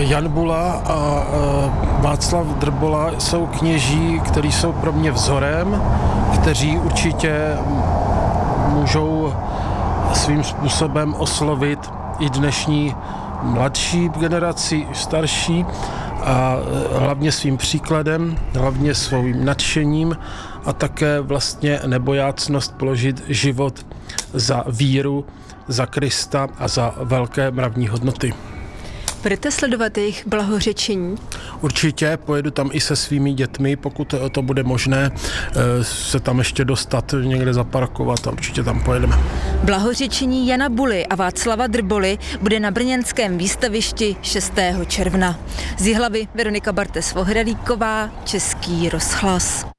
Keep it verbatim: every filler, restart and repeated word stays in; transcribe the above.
Jan Bula a Václav Drbola jsou kněží, kteří jsou pro mě vzorem, kteří určitě můžou svým způsobem oslovit i dnešní mladší generaci, starší, a hlavně svým příkladem, hlavně svým nadšením a také vlastně nebojácnost položit život za víru, za Krista a za velké mravní hodnoty. Budete sledovat jejich blahořečení? Určitě, pojedu tam i se svými dětmi, pokud to bude možné se tam ještě dostat, někde zaparkovat a určitě tam pojedeme. Blahořečení Jana Buly a Václava Drboly bude na brněnském výstavišti šestého června. Z Jihlavy Veronika Bartes-Vohralíková, Český rozhlas.